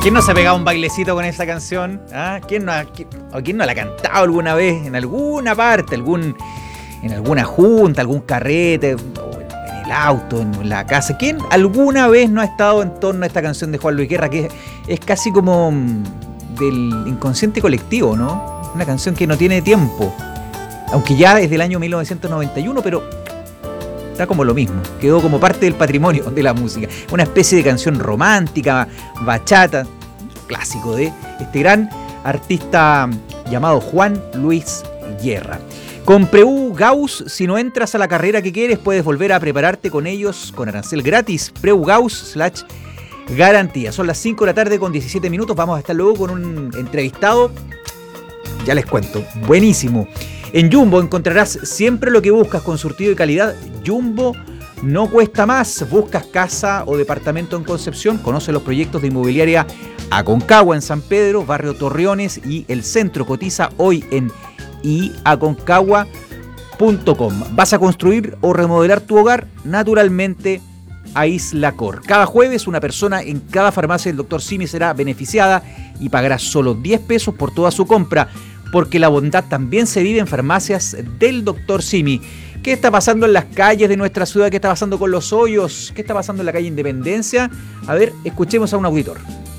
¿Quién no se ha pegado un bailecito con esa canción? ¿Ah? ¿Quién no la ha cantado alguna vez en alguna parte, en alguna junta, algún carrete, o en el auto, en la casa? ¿Quién alguna vez no ha estado en torno a esta canción de Juan Luis Guerra, que es casi como del inconsciente colectivo, ¿no? Una canción que no tiene tiempo, aunque ya es del año 1991, pero está como lo mismo, quedó como parte del patrimonio de la música. Una especie de canción romántica, bachata, clásico de este gran artista llamado Juan Luis Guerra. Con Preu Gauss, si no entras a la carrera que quieres, puedes volver a prepararte con ellos con arancel gratis. Preu Gauss / garantía. Son las 5 de la tarde con 17 minutos. Vamos a estar luego con un entrevistado, ya les cuento, buenísimo. En Jumbo encontrarás siempre lo que buscas con surtido y calidad. Jumbo no cuesta más. ¿Buscas casa o departamento en Concepción? Conoce los proyectos de inmobiliaria Aconcagua en San Pedro, barrio Torreones y el centro. Cotiza hoy en iaconcagua.com. ¿Vas a construir o remodelar tu hogar? Naturalmente a Isla Cor. Cada jueves una persona en cada farmacia del Dr. Simi será beneficiada y pagará solo 10 pesos por toda su compra, porque la bondad también se vive en farmacias del Dr. Simi. ¿Qué está pasando en las calles de nuestra ciudad? ¿Qué está pasando con los hoyos? ¿Qué está pasando en la calle Independencia? A ver, escuchemos a un auditor.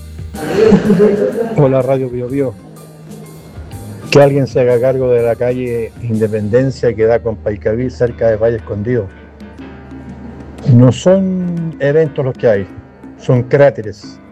Hola, Radio Bio Bio. Que alguien se haga cargo de la calle Independencia que da con Paicaví cerca de Valle Escondido. No son eventos los que hay, son cráteres.